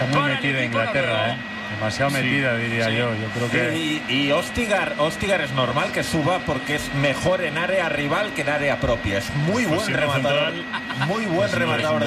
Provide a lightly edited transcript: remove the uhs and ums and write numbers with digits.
Está muy metida Inglaterra, demasiado metida, diría yo. Yo creo que... Y Ostigar es normal que suba porque es mejor en área rival que en área propia. Es muy buen rematador. Muy buen rematador.